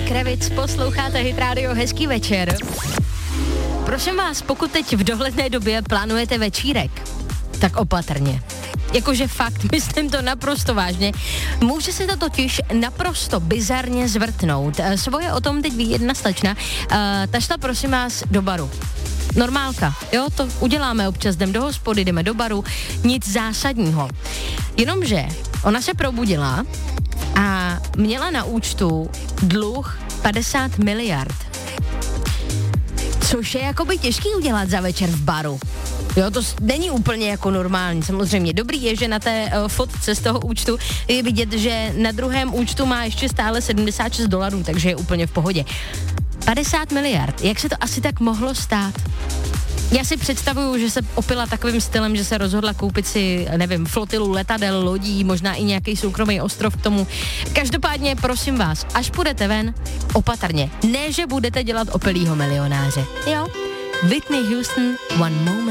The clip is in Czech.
Kravitz, posloucháte Hit Radio, hezký večer. Prosím vás, pokud teď v dohledné době plánujete večírek, tak opatrně. Jakože fakt, myslím to naprosto vážně. Může se to totiž naprosto bizarně zvrtnout. Svoje o tom teď ví jedna slečna. Ta šla, prosím vás, do baru. Normálka, jo, to uděláme občas, jdem do hospody, jdeme do baru, nic zásadního. Jenomže ona se probudila a měla na účtu dluh 50 miliard. Což je jakoby těžký udělat za večer v baru. Jo, to není úplně jako normální, samozřejmě. Dobrý je, že na té fotce z toho účtu je vidět, že na druhém účtu má ještě stále $76, takže je úplně v pohodě. 50 miliard, jak se to asi tak mohlo stát? Já si představuju, že se opila takovým stylem, že se rozhodla koupit si, nevím, flotilu letadel, lodí, možná i nějaký soukromý ostrov k tomu. Každopádně, prosím vás, až půjdete ven, opatrně. Ne, že budete dělat opilýho milionáře. Jo? Whitney Houston, One Moment.